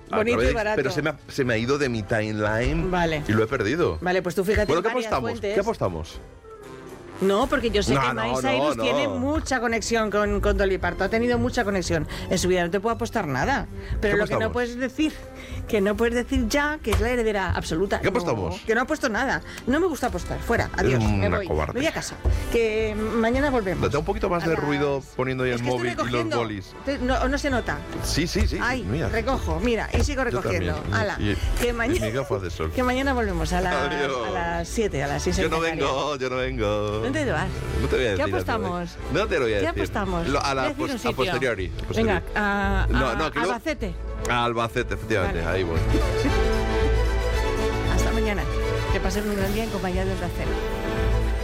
bonito y barato. Pero se me ha ido de mi timeline. Vale. Y lo he perdido. Vale, pues tú fíjate Bueno, en ¿qué varias apostamos? fuentes. ¿Qué apostamos? No, porque yo sé No, que no, Miley no, Cyrus no. tiene mucha conexión con Dolly Parton. Ha tenido mucha conexión. En su vida no te puedo apostar nada. Pero ¿Qué lo que no apostamos? puedes decir, que no puedes decir ya que es la heredera absoluta. ¿Qué apostamos? No, que no apuesto nada. No me gusta apostar. Fuera, adiós. Eres Me una voy. cobarde. Me voy a casa. Que mañana volvemos. Date un poquito más A de las- ruido poniendo ahí Es el que estoy móvil y los recogiendo. bolis. No se nota. Sí. Ay, Mira. recojo, mira, y sigo Yo recogiendo. también. Ala, Y que mis mañana, gafas de sol. que mañana volvemos a Adiós. las 7, a las 6. Yo no vengo. ¿Dónde te vas? No te voy a decir. ¿Qué apostamos? No te lo voy a ¿Qué decir. apostamos? A Decir un a sitio. posteriori. Venga, a que luego- Albacete. A Albacete, efectivamente. Vale. Ahí voy. Hasta mañana. Que pasen un gran día en compañía de Onda Cero.